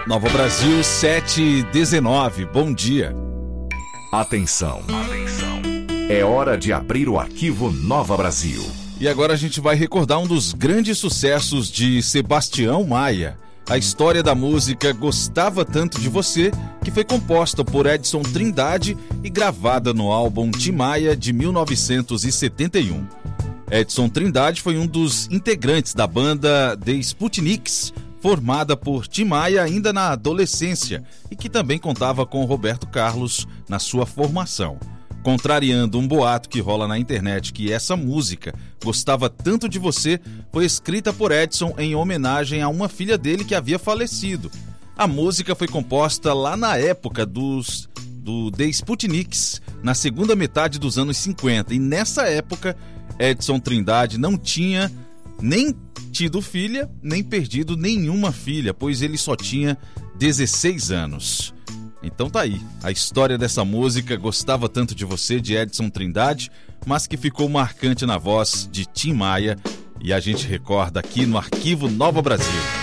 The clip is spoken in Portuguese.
Nova Brasil 7h19, bom dia. Atenção. É hora de abrir o arquivo Nova Brasil. E agora a gente vai recordar um dos grandes sucessos de Sebastião Maia. A história da música Gostava Tanto de Você, que foi composta por Edson Trindade e gravada no álbum Tim Maia de 1971. Edson Trindade foi um dos integrantes da banda The Sputniks, formada por Tim Maia ainda na adolescência e que também contava com Roberto Carlos na sua formação. Contrariando um boato que rola na internet que essa música, Gostava Tanto de Você, foi escrita por Edson em homenagem a uma filha dele que havia falecido. A música foi composta lá na época do The Sputniks, na segunda metade dos anos 50, e nessa época Edson Trindade não tinha nem tido filha, nem perdido nenhuma filha, pois ele só tinha 16 anos. Então tá aí, a história dessa música Gostava Tanto de Você, de Edson Trindade, mas que ficou marcante na voz de Tim Maia, e a gente recorda aqui no Arquivo Nova Brasil.